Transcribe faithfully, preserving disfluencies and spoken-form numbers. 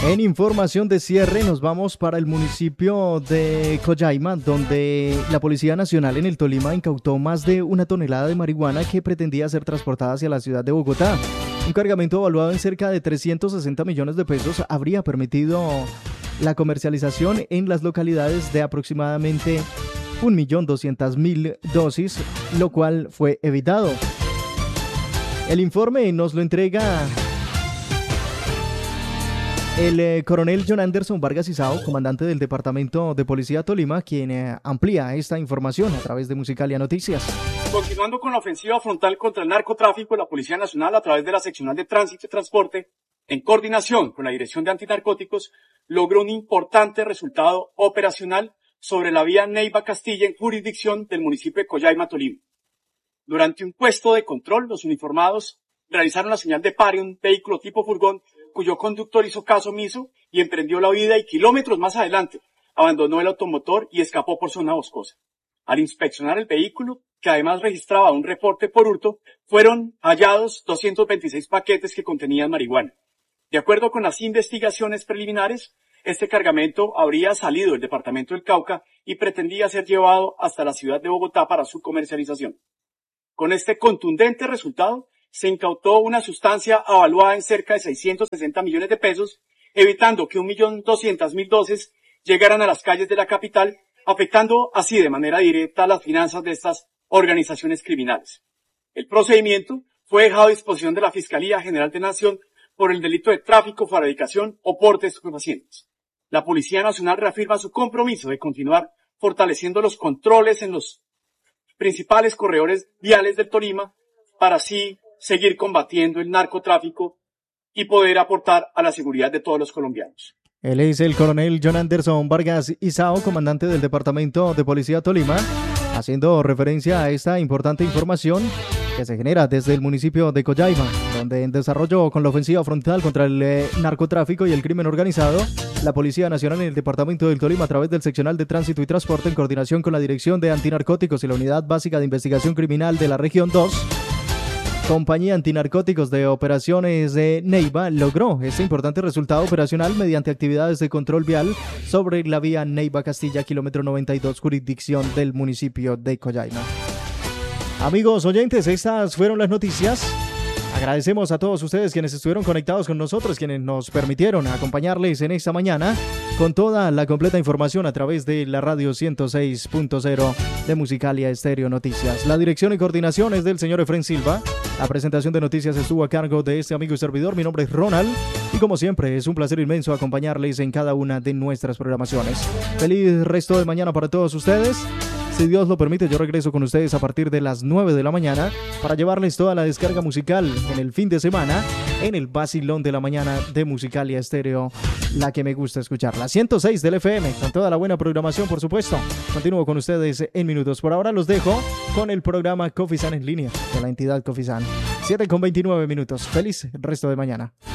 En información de cierre nos vamos para el municipio de Collaima, donde la Policía Nacional en el Tolima incautó más de una tonelada de marihuana que pretendía ser transportada hacia la ciudad de Bogotá. Un cargamento evaluado en cerca de trescientos sesenta millones de pesos habría permitido la comercialización en las localidades de aproximadamente un millón doscientas mil dosis, lo cual fue evitado. El informe nos lo entrega el eh, coronel John Anderson Vargas Isao, comandante del Departamento de Policía Tolima, quien eh, amplía esta información a través de Musicalia Noticias. Continuando con la ofensiva frontal contra el narcotráfico, la Policía Nacional, a través de la Seccional de Tránsito y Transporte, en coordinación con la Dirección de Antinarcóticos, logró un importante resultado operacional sobre la vía Neiva-Castilla en jurisdicción del municipio de Collaima, Tolima. Durante un puesto de control, los uniformados realizaron la señal de pare un vehículo tipo furgón cuyo conductor hizo caso omiso y emprendió la huida, y kilómetros más adelante abandonó el automotor y escapó por zona boscosa. Al inspeccionar el vehículo, que además registraba un reporte por hurto, fueron hallados doscientos veintiséis paquetes que contenían marihuana. De acuerdo con las investigaciones preliminares, este cargamento habría salido del departamento del Cauca y pretendía ser llevado hasta la ciudad de Bogotá para su comercialización. Con este contundente resultado, se incautó una sustancia avaluada en cerca de seiscientos sesenta millones de pesos, evitando que un millón doscientas mil dosis llegaran a las calles de la capital, afectando así de manera directa las finanzas de estas organizaciones criminales. El procedimiento fue dejado a disposición de la Fiscalía General de Nación por el delito de tráfico, fabricación o porte de estupefacientes. La Policía Nacional reafirma su compromiso de continuar fortaleciendo los controles en los principales corredores viales del Tolima para así seguir combatiendo el narcotráfico y poder aportar a la seguridad de todos los colombianos. Él es el coronel John Anderson Vargas Isao, comandante del Departamento de Policía Tolima, haciendo referencia a esta importante información que se genera desde el municipio de Collaima, donde en desarrollo con la ofensiva frontal contra el eh, narcotráfico y el crimen organizado, la Policía Nacional en el Departamento del Tolima, a través del Seccional de Tránsito y Transporte, en coordinación con la Dirección de Antinarcóticos y la Unidad Básica de Investigación Criminal de la Región dos, Compañía Antinarcóticos de Operaciones de Neiva, logró este importante resultado operacional mediante actividades de control vial sobre la vía Neiva-Castilla, kilómetro noventa y dos, jurisdicción del municipio de Collaima. Amigos oyentes, estas fueron las noticias. Agradecemos a todos ustedes quienes estuvieron conectados con nosotros, quienes nos permitieron acompañarles en esta mañana con toda la completa información a través de la radio ciento seis punto cero de Musicalia Estéreo Noticias. La dirección y coordinación es del señor Efren Silva. La presentación de noticias estuvo a cargo de este amigo y servidor. Mi nombre es Ronald y como siempre es un placer inmenso acompañarles en cada una de nuestras programaciones. Feliz resto de mañana para todos ustedes. Si Dios lo permite, yo regreso con ustedes a partir de las nueve de la mañana para llevarles toda la descarga musical en el fin de semana en el vacilón de la mañana de Musicalia Estéreo, la que me gusta escuchar, la ciento seis del F M, con toda la buena programación, por supuesto. Continúo con ustedes en minutos. Por ahora los dejo con el programa Cofisan en línea de la entidad Cofisan. siete con veintinueve minutos. Feliz resto de mañana.